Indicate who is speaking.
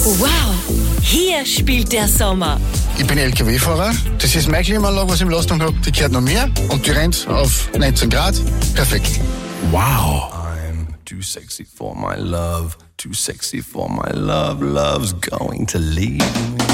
Speaker 1: Wow, hier spielt der Sommer.
Speaker 2: Ich bin LKW-Fahrer. Das ist meine Klimaanlage, was ich im Lastung habe. Die gehört noch mir und die rennt auf 19 Grad. Perfekt.
Speaker 3: Wow. I'm too sexy for my love. Too sexy for my love. Love's going to leave me.